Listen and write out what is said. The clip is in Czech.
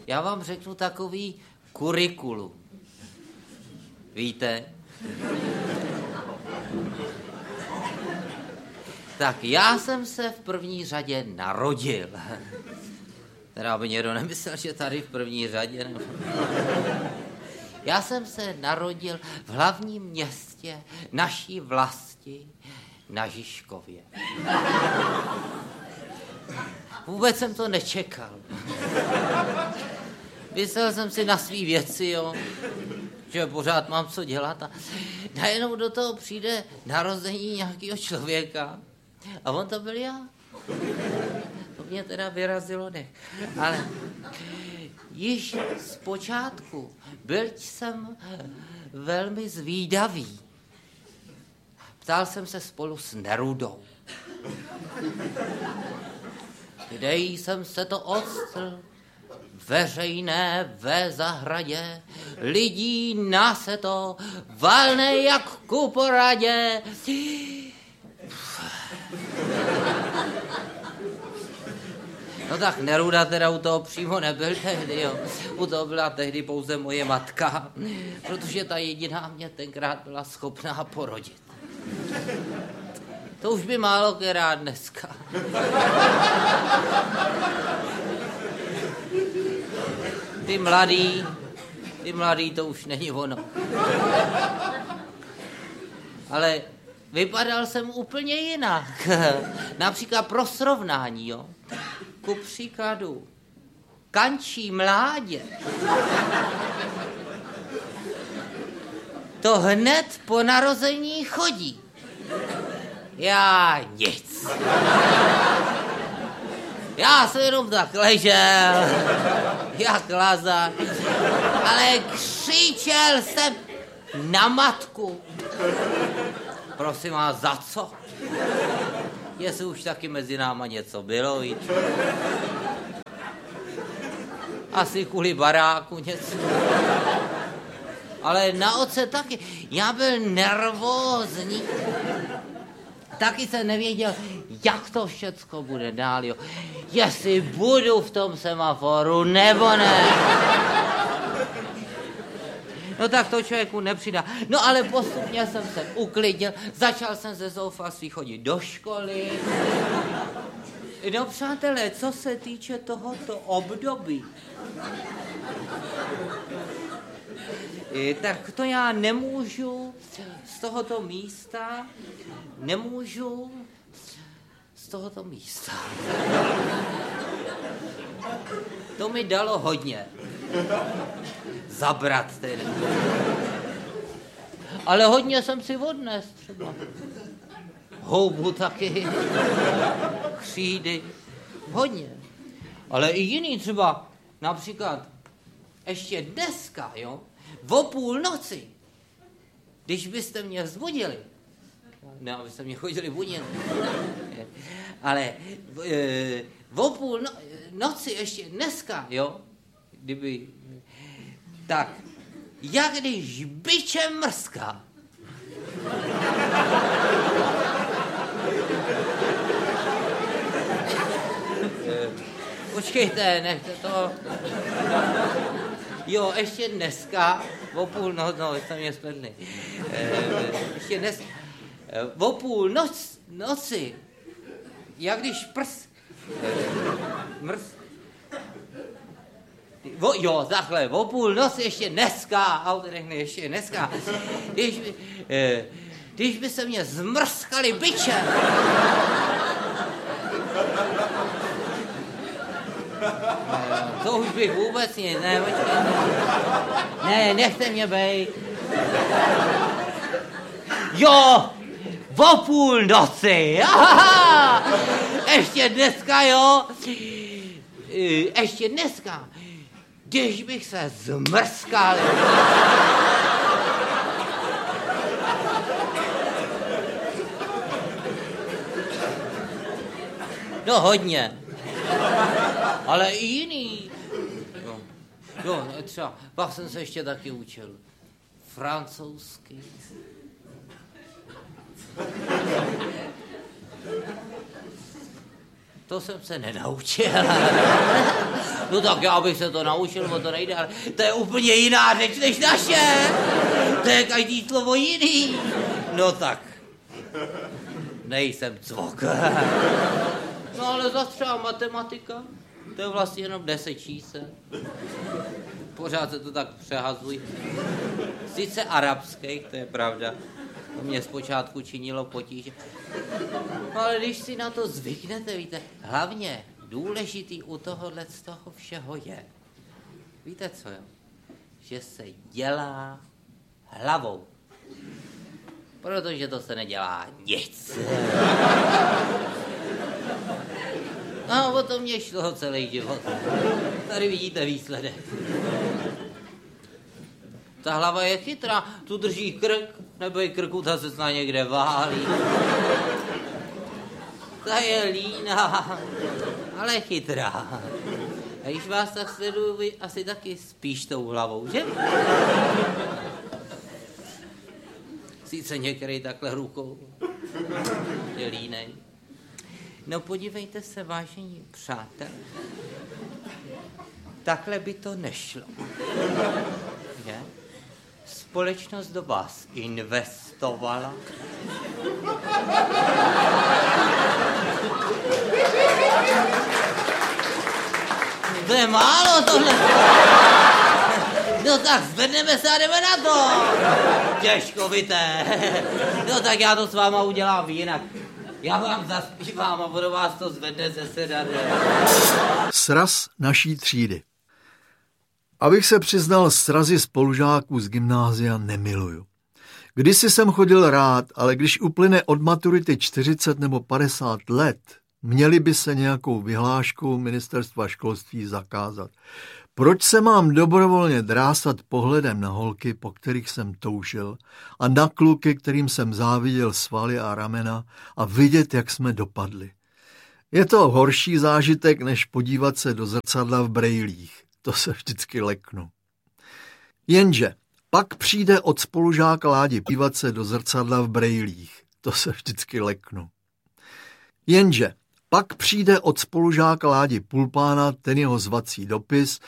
já vám řeknu takový kurikulum. Víte? Tak já jsem se v první řadě narodil. Teda by někdo nemyslel, že tady v první řadě. Nebo... Já jsem se narodil v hlavním městě naší vlasti na Žižkově. Vůbec jsem to nečekal. Myslel jsem si na svý věci, jo, že pořád mám co dělat a najednou do toho přijde narození nějakého člověka a on to byl já. To mě teda vyrazilo dech. Ale již zpočátku byl jsem velmi zvídavý. Ptal jsem se spolu s Nerudou. Kde jsem se to odstl? Veřejné ve zahradě, lidí na se to, valné jak ku poradě. No tak Neruda teda u toho přímo nebyl tehdy, jo. U toho byla tehdy pouze moje matka, protože ta jediná mě tenkrát byla schopná porodit. To už by málo která dneska. Ty mladý, to už není ono. Ale vypadal jsem úplně jinak. Například pro srovnání, jo. Ku příkladu, kančí mládě. To hned po narození chodí. Já nic. Já jsem jenom tak ležel, jak lazar, ale křičel jsem na matku. Prosím vás, za co? Jestli už taky mezi náma něco bylo, víš? Asi kvůli baráku něco. Ale na otce taky. Já byl nervózní. Taky jsem nevěděl, jak to všecko bude dál, jo. Jestli budu v tom semaforu, nebo ne. No tak to člověku nepřidá. No ale postupně jsem se uklidnil, začal jsem ze zoufalství chodit do školy. No přátelé, co se týče tohoto období, tak to já nemůžu z tohoto místa, To mi dalo hodně. Zabrat tedy. Ale hodně jsem si odnes třeba. Houbu taky. Křídy. Hodně. Ale i jiný třeba. Například ještě dneska, jo, o půlnoci, když byste mě vzbudili, ne, abyste mě chodili budit, ale o půlnoci ještě dneska, jo, kdyby, tak, jak když bičem mrská. Počkejte, nechte to. Jo, ještě dneska, o půlnoci, no, jste mě spletli. Ještě dneska, o půlnoci, jak když jo, takhle, o půlnoci ještě dneska, auto nechne ještě dneska, když by se mě zmrskali bičem. To už bych vůbec nic, ne, ne, nechte mě bejt. Jo, o půlnoci, aha, ještě dneska, jo, ještě dneska, když bych se zmrskal. No hodně. Ale i jiný. Jo, třeba, pak jsem se ještě taky učil. Francouzsky. To jsem se nenaučil. No tak já bych se to naučil, o to nejde, ale to je úplně jiná řeč než naše. To je každý slovo jiný. No tak, nejsem cvok. No ale zase třeba matematika, to je vlastně jenom 10 čísel. Pořád se to tak přehazují. Sice arabských, to je pravda. To mě zpočátku činilo potíže. No ale když si na to zvyknete, víte, hlavně důležitý u tohohle z toho všeho je. Víte co, jo? Že se dělá hlavou. Protože to se nedělá nic. No, o to mě šlo celý život. Tady vidíte výsledek. Ta hlava je chytrá, tu drží krk, nebo i krku, ta se snad někde válí. Ta je líná, ale chytrá. A když vás tak sleduju, vy asi taky spíš tou hlavou, že? Sice některý takhle rukou je línej. No podívejte se, vážení přátelé, takhle by to nešlo. Že? Společnost do vás investovala. To je málo tohle. No tak zvedneme se a jdeme na to. Těžkovité. No tak já to s váma udělám jinak. Já vám zaspívám a budu vás to zvedne ze sedadla. Sraz naší třídy. Abych se přiznal, srazy spolužáků z gymnázia nemiluju. Kdysi jsem chodil rád, ale když uplyne od maturity 40 nebo 50 let, měli by se nějakou vyhláškou ministerstva školství zakázat. Proč se mám dobrovolně drásat pohledem na holky, po kterých jsem toužil, a na kluky, kterým jsem záviděl svaly a ramena, a vidět, jak jsme dopadli? Je to horší zážitek, než podívat se do zrcadla v brejlích. To se vždycky leknu. Jenže pak přijde od spolužáka Ládi dívat se do zrcadla v brejlích. To se vždycky leknu. Jenže pak přijde od spolužáka Ládi Pulpána ten jeho zvací dopis,